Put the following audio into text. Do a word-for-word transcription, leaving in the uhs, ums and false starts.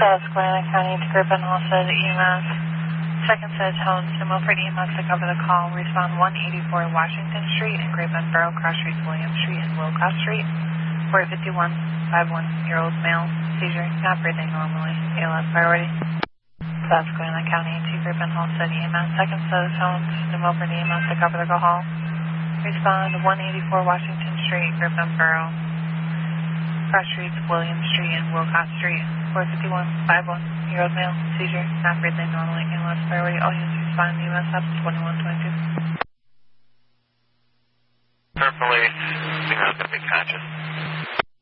Susquehanna County to Griffin Halstead E M S. Second set of tones to Milford E M S to cover the call. Respond one eighty-four Washington Street and Grapen Borough, Cross Streets, William Street and Wilcox Street. four fifty-one, fifty-one-year-old male, seizure, not breathing normally, A L S priority. Susquehanna County to Griffin Halstead E M S. Second set of tones to Milford E M S to cover the call. Respond one eighty-four Washington Street, Griffin Borough, Cross Streets, William Street and Wilcox Street. four fifty-one, fifty-one-year-old male, seizure, not breathing normally, A L S priority. All units respond to U S up twenty-one twenty-two. Purple Ace, I think that's going to be conscious.